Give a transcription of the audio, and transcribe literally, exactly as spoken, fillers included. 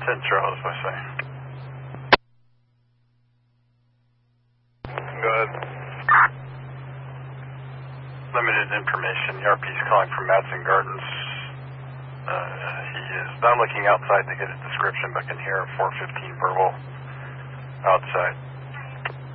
ten Charles, I say. Go ahead. Limited information. The R P's calling from Madison Gardens. Uh, he is not looking outside to get a description, but can hear a four fifteen verbal outside.